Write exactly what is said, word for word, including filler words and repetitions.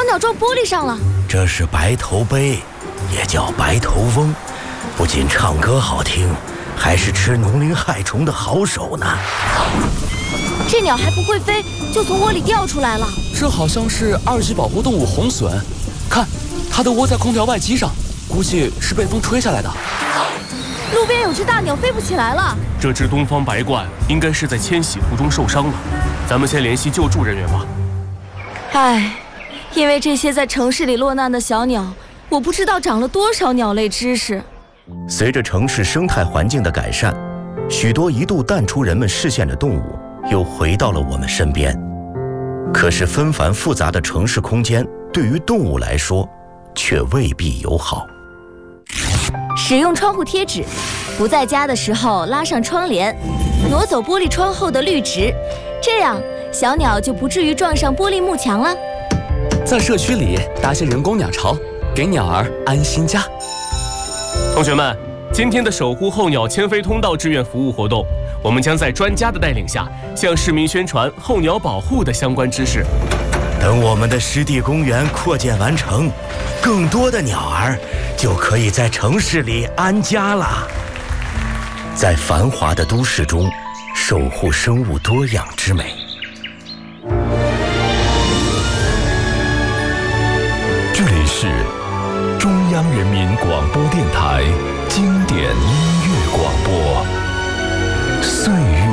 鸟撞玻璃上了。 这是白头鹎，也叫白头翁，不仅唱歌好听，还是吃农林害虫的好手呢。 这鸟还不会飞，就从窝里掉出来了。 这好像是二级保护动物红隼，看，它都窝在空调外机上，估计是被风吹下来的。 路边有只大鸟飞不起来了。 这只东方白鹳应该是在迁徙途中受伤了，咱们先联系救助人员吧。 唉，因为这些在城市里落难的小鸟，我不知道长了多少鸟类知识。 随着城市生态环境的改善，许多一度淡出人们视线的动物又回到了我们身边。可是纷繁复杂的城市空间对于动物来说却未必友好。 使用窗户贴纸，不在家的时候拉上窗帘，挪走玻璃窗后的绿植，这样小鸟就不至于撞上玻璃幕墙了。 在社区里搭些人工鸟巢，给鸟儿安心家。 同学们，今天的守护候鸟迁飞通道志愿服务活动，我们将在专家的带领下，向市民宣传候鸟保护的相关知识。 等我们的湿地公园扩建完成，更多的鸟儿就可以在城市里安家了。在繁华的都市中，守护生物多样之美。 这里是中央人民广播电台经典音乐广播，岁月